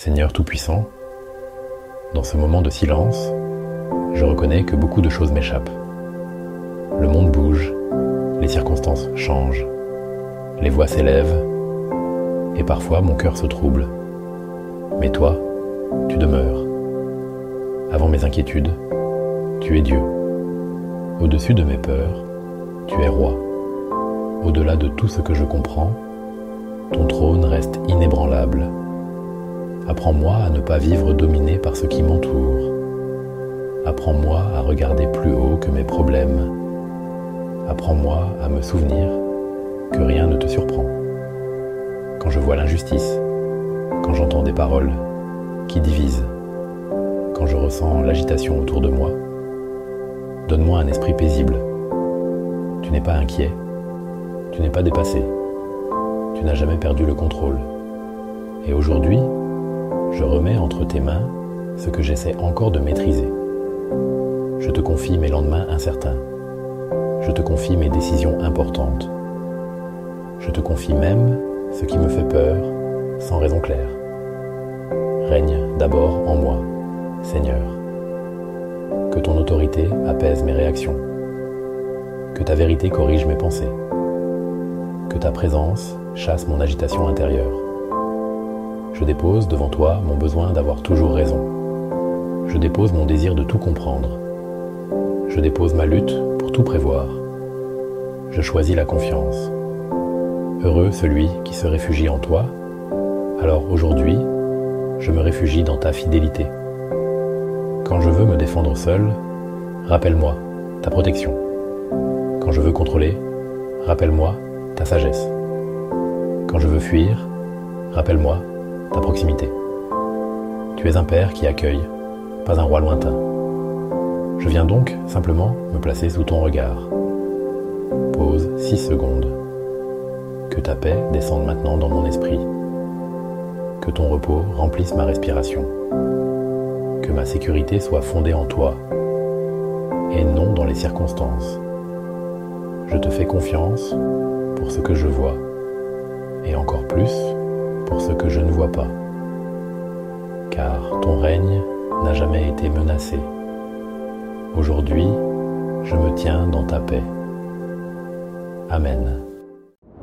Seigneur Tout-Puissant, dans ce moment de silence, je reconnais que beaucoup de choses m'échappent. Le monde bouge, les circonstances changent, les voix s'élèvent, et parfois mon cœur se trouble. Mais toi, tu demeures. Avant mes inquiétudes, tu es Dieu. Au-dessus de mes peurs, tu es roi. Au-delà de tout ce que je comprends, ton trône reste inébranlable. Apprends-moi à ne pas vivre dominé par ce qui m'entoure. Apprends-moi à regarder plus haut que mes problèmes. Apprends-moi à me souvenir que rien ne te surprend. Quand je vois l'injustice, quand j'entends des paroles qui divisent, quand je ressens l'agitation autour de moi, donne-moi un esprit paisible. Tu n'es pas inquiet, tu n'es pas dépassé, tu n'as jamais perdu le contrôle. Et aujourd'hui, je remets entre tes mains ce que j'essaie encore de maîtriser. Je te confie mes lendemains incertains. Je te confie mes décisions importantes. Je te confie même ce qui me fait peur sans raison claire. Règne d'abord en moi, Seigneur. Que ton autorité apaise mes réactions. Que ta vérité corrige mes pensées. Que ta présence chasse mon agitation intérieure. Je dépose devant toi mon besoin d'avoir toujours raison. Je dépose mon désir de tout comprendre. Je dépose ma lutte pour tout prévoir. Je choisis la confiance. Heureux celui qui se réfugie en toi. Alors aujourd'hui, je me réfugie dans ta fidélité. Quand je veux me défendre seul, rappelle-moi ta protection. Quand je veux contrôler, rappelle-moi ta sagesse. Quand je veux fuir, rappelle-moi ta proximité. Tu es un père qui accueille, pas un roi lointain. Je viens donc simplement me placer sous ton regard. Pause 6 secondes. Que ta paix descende maintenant dans mon esprit. Que ton repos remplisse ma respiration. Que ma sécurité soit fondée en toi et non dans les circonstances. Je te fais confiance pour ce que je vois et encore plus pour ce que je ne vois pas. Car ton règne n'a jamais été menacé. Aujourd'hui, je me tiens dans ta paix. Amen.